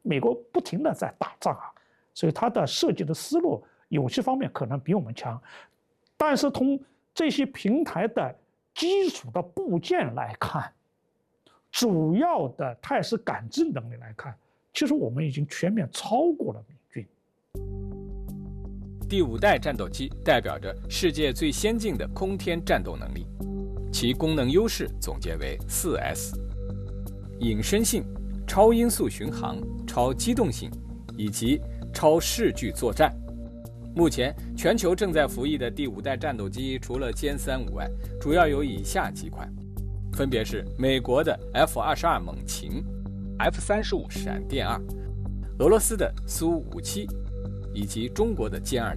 美国不停地在打仗啊，所以它的设计的思路有些方面可能比我们强，但是从这些平台的基础的部件来看，主要的态势感知能力来看，其实我们已经全面超过了美军。 第5代战斗机代表着世界最先进的空天战斗能力，其功能优势总结为4S： 隐身性、超音速巡航、超机动性以及超视距作战。目前全球正在服役的第5代战斗机，除了歼35外，主要有以下几款，分别是美国的 F-22猛禽、F-35闪电2、俄罗斯的苏57以及中国的歼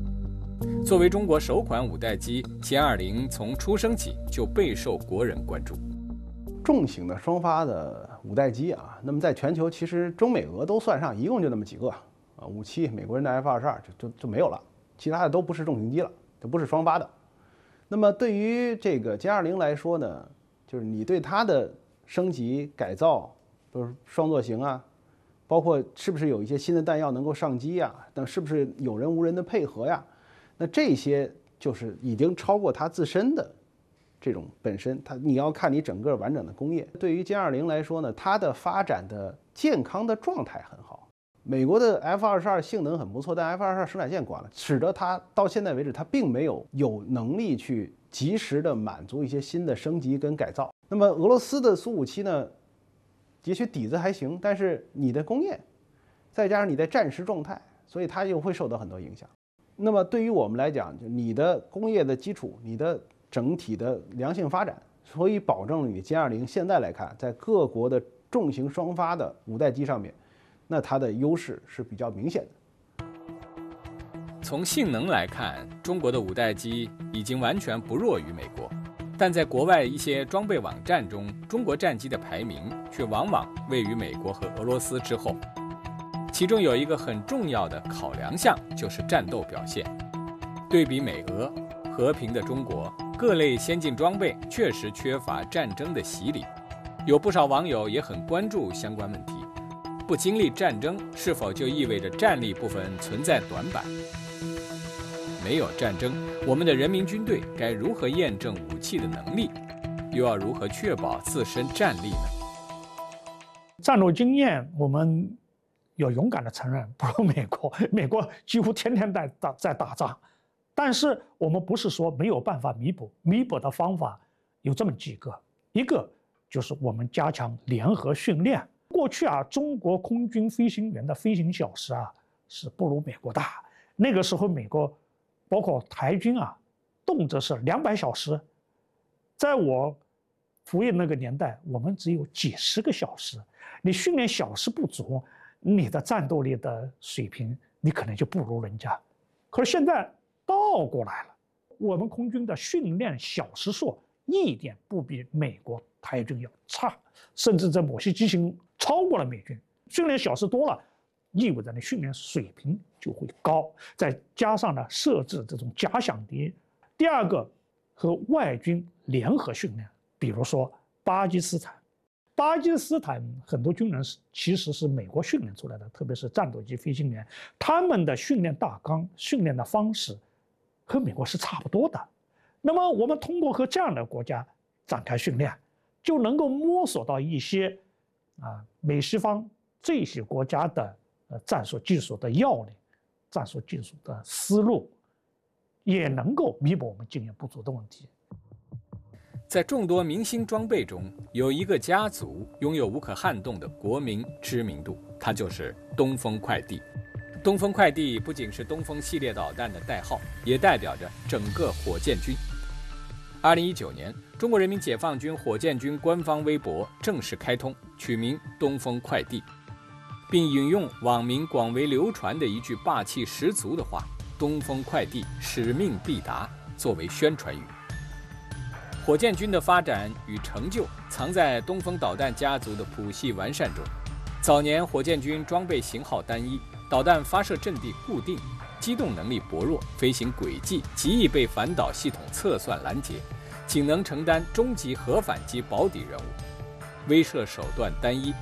20。作为中国首款5代机，歼20从出生起就备受国人关注。 重型的双发的5代机啊，那么在全球其实中美俄都算上，一共就那么几个啊，57美国人的 F-22就没有了，其他的都不是重型机了，都不是双发的。那么对于这个歼20来说呢，就是你对它的升级改造，比如双座型啊，包括是不是有一些新的弹药能够上机呀，那是不是有人无人的配合呀，那这些就是已经超过它自身的这种本身，你要看你整个完整的工业。对于歼20来说呢，它的发展的健康的状态很好。美国的 F-22性能很不错，但 F-22生产线关了，使得它到现在为止，它并没有能力去及时的满足一些新的升级跟改造。那么俄罗斯的苏57呢，也许底子还行，但是你的工业，再加上你的战时状态，所以它又会受到很多影响。那么对于我们来讲，就你的工业的基础，你的整体的良性发展，所以保证了你歼20现在来看，在各国的重型双发的5代机上面，那它的优势是比较明显的。 从性能来看，中国的5代机已经完全不弱于美国，但在国外一些装备网站中，中国战机的排名却往往位于美国和俄罗斯之后。其中有一个很重要的考量项，就是战斗表现。对比美俄，和平的中国各类先进装备确实缺乏战争的洗礼。有不少网友也很关注相关问题，不经历战争是否就意味着战力部分存在短板？没有战争，我们的人民军队该如何验证武器的能力，又要如何确保自身战力呢？ 战斗经验，我们要勇敢地承认不如美国，美国几乎天天在打仗。但是我们不是说没有办法弥补，弥补的方法有这么几个，一个就是我们加强联合训练。过去啊，中国空军飞行员的飞行小时啊是不如美国大。那个时候美国包括台军啊，动辄是200小时。在我服役那个年代，我们只有几十个小时。你训练小时不足，你的战斗力的水平你可能就不如人家。可是现在倒过来了，我们空军的训练小时数一点不比美国台军要差，甚至在某些机型超过了美军。训练小时多了，意味着你训练水平就会高，再加上呢设置这种假想敌。第二个，和外军联合训练，比如说巴基斯坦。巴基斯坦很多军人其实是美国训练出来的，特别是战斗机飞行员，他们的训练大纲、训练的方式和美国是差不多的。那么我们通过和这样的国家展开训练，就能够摸索到一些美西方这些国家的战术技术的要领、战术技术的思路，也能够弥补我们经验不足的问题。 在众多明星装备中，有一个家族拥有无可撼动的国民知名度，它就是东风快递。东风快递不仅是东风系列导弹的代号，也代表着整个火箭军。2019年，中国人民解放军火箭军官方微博正式开通，取名东风快递，并引用网民广为流传的一句霸气十足的话：东风快递使命必达，作为宣传语。火箭军的发展与成就藏在东风导弹家族的谱系完善中。早年火箭军装备型号单一，导弹发射阵地固定，机动能力薄弱，飞行轨迹极易被反导系统测算拦截，仅能承担中级核反击保底任务。威慑手段单一，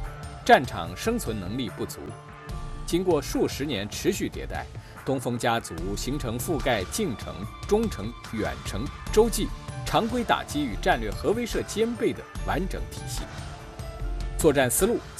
战场生存能力不足。经过数十年持续迭代，东风家族形成覆盖近程、中程、远程、洲际、常规打击与战略核威慑兼备的完整体系。作战思路